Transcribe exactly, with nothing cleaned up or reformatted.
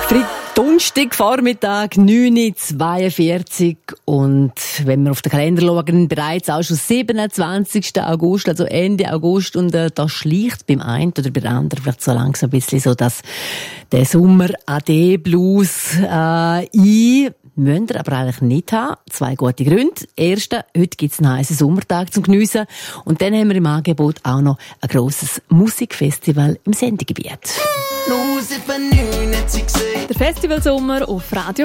Donnerstagvormittag, neun Uhr zweiundvierzig. Und wenn wir auf den Kalender schauen, bereits auch schon siebenundzwanzigsten August, also Ende August. Und äh, da schleicht beim einen oder bei der anderen vielleicht so langsam ein bisschen so, dass der Sommer-A-D-Blues äh, ein. Müssen wir aber eigentlich nicht haben. Zwei gute Gründe. Erstens, heute gibt es einen heissen Sommertag zum Geniessen. Und dann haben wir im Angebot auch noch ein grosses Musikfestival im Sendegebiet. Der Festivalsommer auf Radio